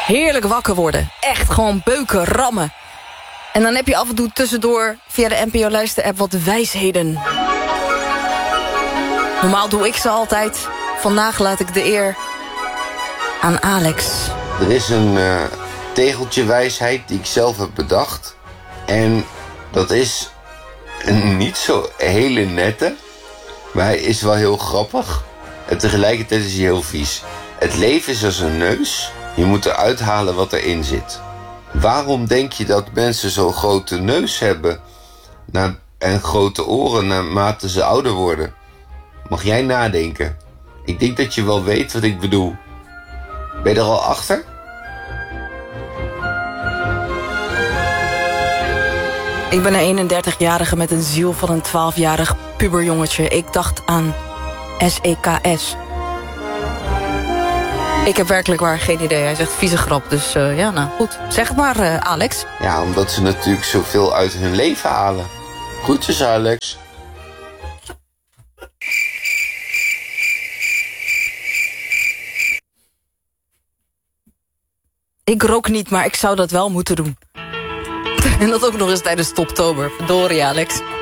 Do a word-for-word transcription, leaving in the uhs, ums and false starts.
Heerlijk wakker worden. Echt gewoon beuken, rammen. En dan heb je af en toe tussendoor via de N P O-luister-app wat wijsheden. Normaal doe ik ze altijd. Vandaag laat ik de eer aan Alex. Er is een uh, tegeltje wijsheid die ik zelf heb bedacht. En dat is een niet zo hele nette. Maar hij is wel heel grappig. En tegelijkertijd is hij heel vies. Het leven is als een neus. Je moet eruit halen wat erin zit. Waarom denk je dat mensen zo'n grote neus hebben? Na, en grote oren naarmate ze ouder worden? Mag jij nadenken? Ik denk dat je wel weet wat ik bedoel. Ben je er al achter? Ik ben een eenendertigjarige met een ziel van een twaalfjarig puberjongetje. Ik dacht aan S E K S. Ik heb werkelijk waar geen idee. Hij zegt vieze grap, dus uh, ja, nou goed. Zeg het maar, uh, Alex. Ja, omdat ze natuurlijk zoveel uit hun leven halen. Groetjes, Alex. Ik rook niet, maar ik zou dat wel moeten doen. En dat ook nog eens tijdens Stoptober. Verdorie, Alex.